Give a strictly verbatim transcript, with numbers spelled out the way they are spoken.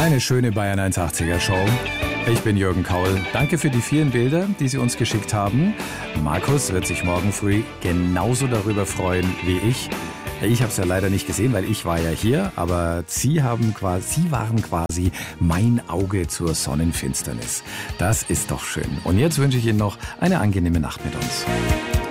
Eine schöne Bayern hundertachtziger Show. Ich bin Jürgen Kaul. Danke für die vielen Bilder, die Sie uns geschickt haben. Markus wird sich morgen früh genauso darüber freuen wie ich. Ich habe es ja leider nicht gesehen, weil ich war ja hier, aber Sie haben quasi, Sie waren quasi mein Auge zur Sonnenfinsternis. Das ist doch schön. Und jetzt wünsche ich Ihnen noch eine angenehme Nacht mit uns.